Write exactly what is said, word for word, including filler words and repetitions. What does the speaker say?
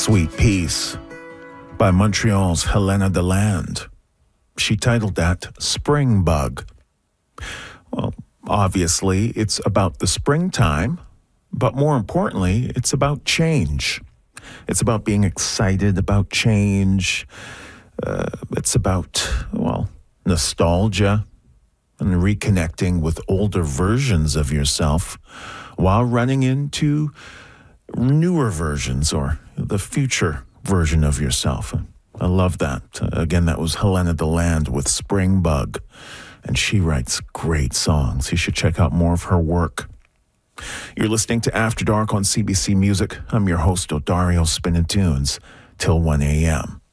Sweet Peace by Montreal's Helena Deland. She titled that Spring Bug. Well, obviously, it's about the springtime, but more importantly, it's about change. It's about being excited about change. Uh, it's about, well, nostalgia and reconnecting with older versions of yourself while running into newer versions or the future version of yourself. I love that. Again, that was Helena Deland with Spring Bug, and she writes great songs. You should check out more of her work. You're listening to After Dark on C B C Music. I'm your host, Odario Spinning Tunes, till one a.m.